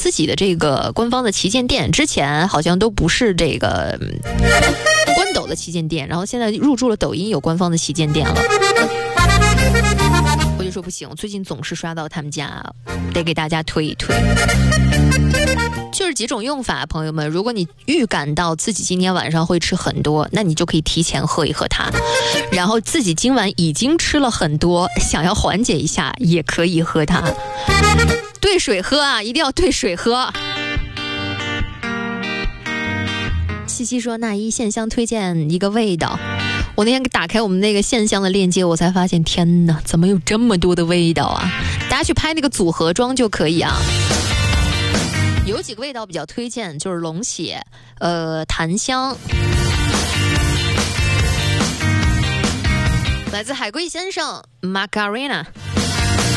自己的这个官方的旗舰店，之前好像都不是这个官抖的旗舰店，然后现在入驻了抖音有官方的旗舰店了。我就说不行，最近总是刷到他们家，得给大家推一推。就是几种用法，朋友们，如果你预感到自己今天晚上会吃很多，那你就可以提前喝一喝它。然后自己今晚已经吃了很多，想要缓解一下也可以喝它。兑水喝啊，一定要兑水喝。西西说那一线香推荐一个味道，我那天打开我们那个线香的链接，我才发现天哪，怎么有这么多的味道啊。大家去拍那个组合装就可以啊。有几个味道比较推荐，就是龙血、檀香，来自海龟先生 Macarena。